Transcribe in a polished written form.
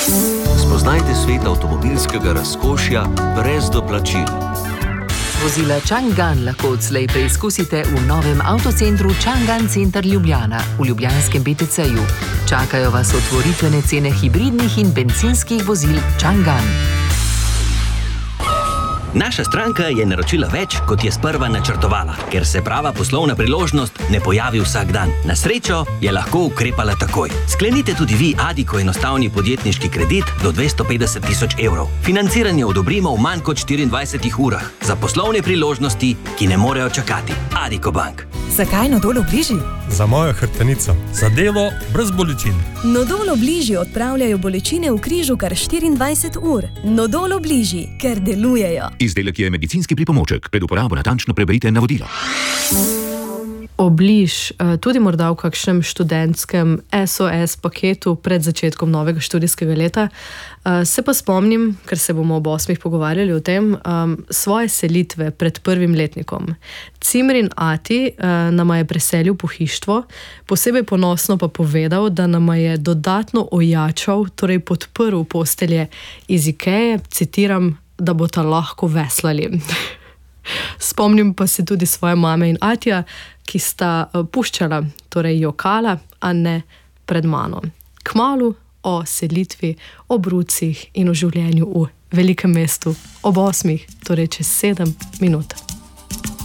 Spoznajte svet avtomobilskega razkošja brez doplačil. Vozila Chang'an lahko odslej preizkusite v novem avtocentru Chang'an Center Ljubljana v ljubljanskem BTC-ju. Čakajo vas otvoritvene cene hibridnih in bencinskih vozil Chang'an. Naša stranka je naročila več, kot je sprva načrtovala, ker se prava poslovna priložnost ne pojavi vsak dan. Na srečo je lahko ukrepala takoj. Sklenite tudi vi Addiko enostavni podjetniški kredit do 250 000 evrov. Financiranje odobrimo v manj kot 24 urah za poslovne priložnosti, ki ne morejo čakati. Addiko Bank. Zakaj Nodol Obliži? Za mojo hrbtenico. Za delo brez bolečin. Nodol Obliži odpravljajo bolečine v križu kar 24 ur. Nodol Obliži, ker delujejo. Izdelek je medicinski pripomoček. Pred uporabo natančno preberite navodila. Obliž, tudi morda v kakšnem študentskem SOS paketu pred začetkom novega študijskega leta. Se pa spomnim, ker se bomo ob 8 pogovarjali o tem, svoje selitve pred prvim letnikom. Cimrin Ati nama je preselil pohištvo, posebej ponosno pa povedal, da nama je dodatno ojačal, torej podprl postelje iz Ikeje, citiram, da bosta lahko veslali. Spomnim pa se tudi svoje mame in Atija, ki sta puščala, torej jokala, a ne pred mano. Kmalu o selitvi, o brucih in o življenju v velikem mestu ob 8, torej čez 7 minut.